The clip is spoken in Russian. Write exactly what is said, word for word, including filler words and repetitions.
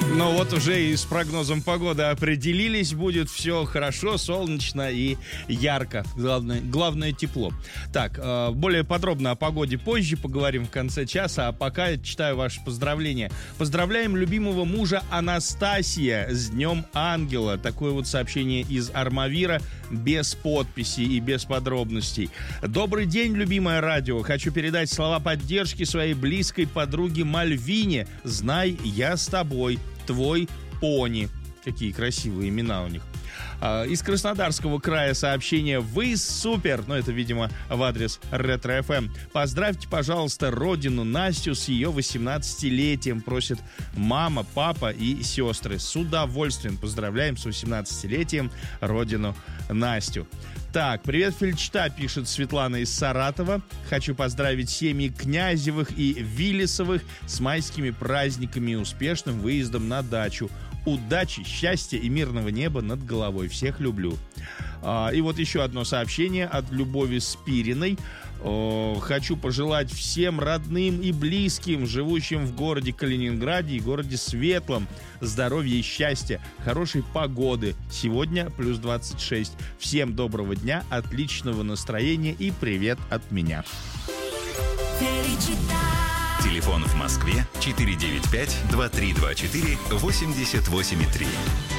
Но вот уже и с прогнозом погоды определились. Будет все хорошо, солнечно и ярко. Главное, главное тепло. Так, более подробно о погоде позже поговорим в конце часа. А пока читаю ваши поздравления. Поздравляем любимого мужа Анастасия с Днем Ангела. Такое вот сообщение из Армавира, без подписи и без подробностей. Добрый день, любимое радио. Хочу передать слова поддержки своей близкой подруге Мальвине. Знай, я с тобой. Твой пони. Какие красивые имена у них. Из Краснодарского края сообщение: вы супер! Ну, это, видимо, в адрес Ретро эф эм. Поздравьте, пожалуйста, родину Настю с ее восемнадцатилетием. Просит мама, папа и сестры. С удовольствием поздравляем с восемнадцатилетием родину Настю. Так, привет, Фельдштаб, пишет Светлана из Саратова. Хочу поздравить семьи Князевых и Виллисовых с майскими праздниками и успешным выездом на дачу. Удачи, счастья и мирного неба над головой. Всех люблю. А, и вот еще одно сообщение от Любови Спириной. О, хочу пожелать всем родным и близким, живущим в городе Калининграде и городе Светлом, здоровья и счастья, хорошей погоды. Сегодня плюс двадцать шесть. Всем доброго дня, отличного настроения и привет от меня. Телефон в Москве четыре девять пять два три два четыре восемьдесят восемь три.